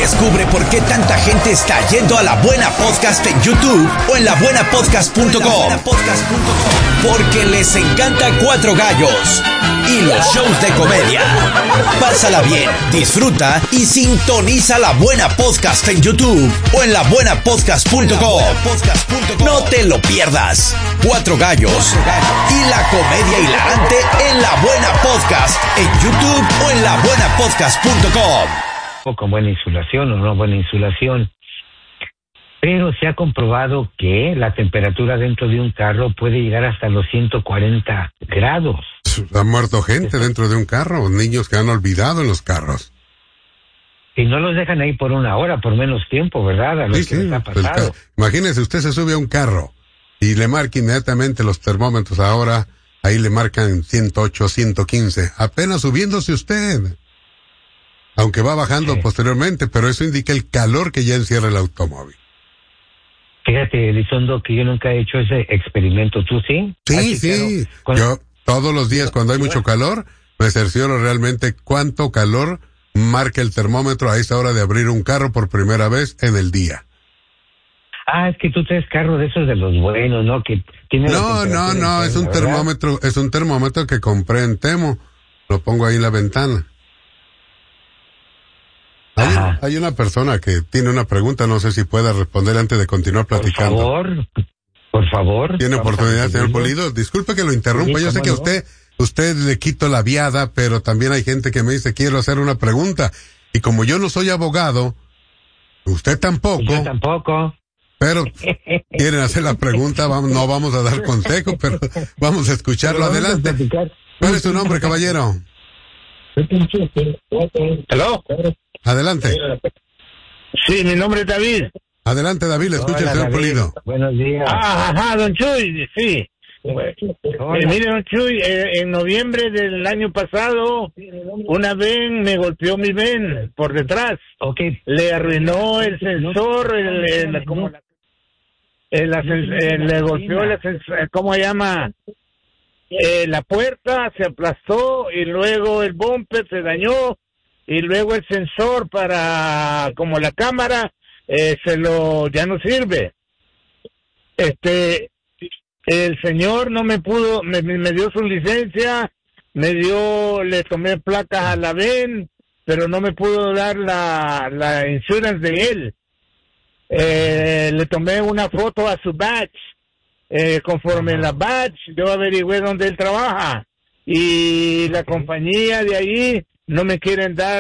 Descubre por qué tanta gente está yendo a La Buena Podcast en YouTube o en labuenapodcast.com. Porque les encanta Cuatro Gallos y los shows de comedia. Pásala bien, disfruta y sintoniza La Buena Podcast en YouTube o en labuenapodcast.com. No te lo pierdas. Cuatro Gallos y la comedia hilarante en La Buena Podcast en YouTube o en labuenapodcast.com. Con buena insulación o no buena insulación. Pero se ha comprobado que la temperatura dentro de un carro puede llegar hasta los 140 grados. Ha muerto gente dentro de un carro, niños que han olvidado en los carros. Y no los dejan ahí por una hora, por menos tiempo, ¿verdad? A los que les ha pasado. Imagínese, usted se sube a un carro y le marca inmediatamente los termómetros ahora, ahí le marcan 108, 115, apenas subiéndose usted. Aunque va bajando posteriormente, pero eso indica el calor que ya encierra el automóvil. Fíjate, Elizondo, que yo nunca he hecho ese experimento. ¿Tú sí? Sí. Yo todos los días cuando hay mucho calor, me cercioro realmente cuánto calor marca el termómetro a esa hora de abrir un carro por primera vez en el día. Ah, es que tú traes carro de esos de los buenos, ¿no? Que tiene No, es un termómetro que compré en Temo. Lo pongo ahí en la ventana. Hay una persona que tiene una pregunta, no sé si pueda responder antes de continuar platicando. Por favor. ¿Tiene oportunidad, señor Pulido? Disculpe que lo interrumpa, yo sé que a usted le quito la viada, pero también hay gente que me dice, quiero hacer una pregunta. Y como yo no soy abogado, usted tampoco. Yo tampoco. Pero quieren hacer la pregunta, no vamos a dar consejo, pero vamos a escucharlo. Adelante. ¿Cuál es su nombre, caballero? ¿Aló? Adelante. Sí, mi nombre es David. Adelante, David, le escucha el señor Pulido. Buenos días. Don Chuy, sí. Mire, don Chuy, en noviembre del año pasado, una ven me golpeó mi ven por detrás. Okay. Le arruinó el sensor, le golpeó el sensor, ¿cómo se llama? La puerta se aplastó y luego el bumper se dañó y luego el sensor como la cámara ya no sirve. El señor no me pudo, me dio su licencia, le tomé placas a la VEN, pero no me pudo dar la insurance de él. Le tomé una foto a su badge. Conforme la badge, yo averigüé dónde él trabaja y la compañía de ahí no me quieren dar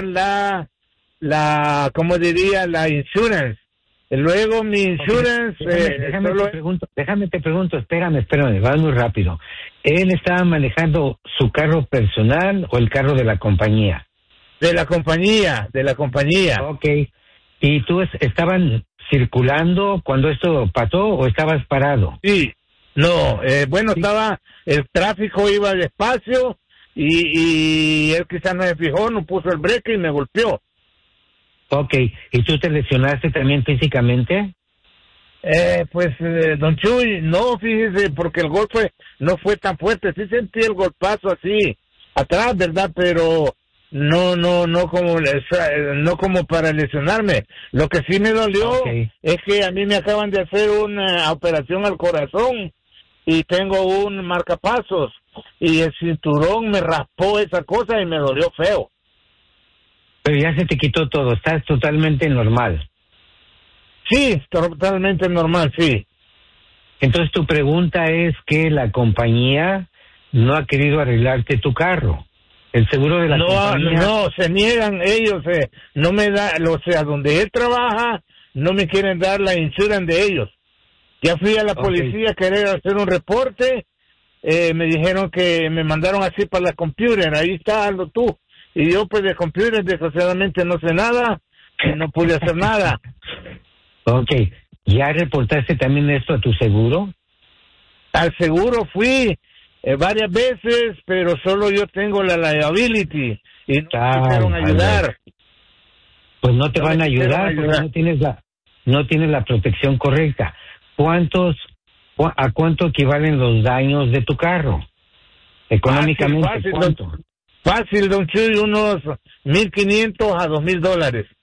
¿cómo diría? La insurance. Luego mi insurance... Déjame te pregunto, espérame, vas muy rápido. ¿Él estaba manejando su carro personal o el carro de la compañía? De la compañía. Ok. ¿Y tú estaban circulando cuando esto pasó o estabas parado? Sí. No, estaba, el tráfico iba despacio y él quizás no se fijó, no puso el breque y me golpeó. Ok, ¿y tú te lesionaste también físicamente? Don Chuy, no, fíjese, porque el golpe no fue tan fuerte, sí sentí el golpazo así, atrás, ¿verdad? Pero no como para lesionarme. Lo que sí me dolió es que a mí me acaban de hacer una operación al corazón y tengo un marcapasos y el cinturón me raspó esa cosa y me dolió feo. Pero ya se te quitó todo, estás totalmente normal. Sí, totalmente normal, sí. Entonces tu pregunta es que la compañía no ha querido arreglarte tu carro. El seguro de la compañía... No, se niegan ellos, no me da, donde él trabaja, no me quieren dar la insurance de ellos. Ya fui a la policía a querer hacer un reporte, me dijeron que me mandaron así para la computer, ahí está, hazlo tú. Y yo pues de computer desgraciadamente no sé nada, y no pude hacer nada. Ok, ¿ya reportaste también esto a tu seguro? Al seguro fui varias veces, pero solo yo tengo la liability y no me quisieron ayudar. Pues no te van a ayudar porque no tienes la protección correcta. ¿A cuánto equivalen los daños de tu carro? Económicamente, fácil, ¿cuánto? Fácil, don Chuy, unos $1,500 a $2,000.